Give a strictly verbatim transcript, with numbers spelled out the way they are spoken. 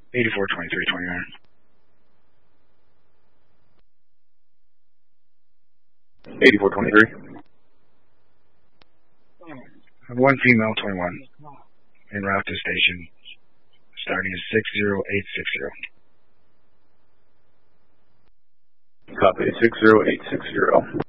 eighty-four twenty-three twenty-nine. eighty-four twenty-three. One female, twenty-one. En route to station. Starting at six zero eight six zero. Copy, six zero eight six zero.